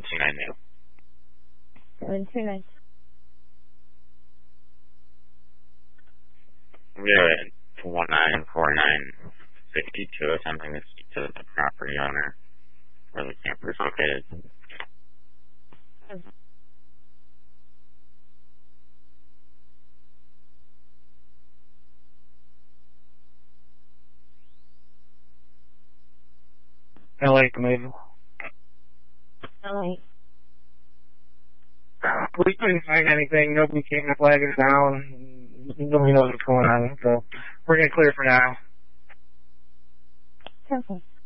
729 729. We're at 194962, attempting to speak to the property owner where the camper is located. LA Committal. LA. We couldn't find anything. Nobody came to flag us down. Nobody knows what's going on, so we're going to clear for now. Perfect.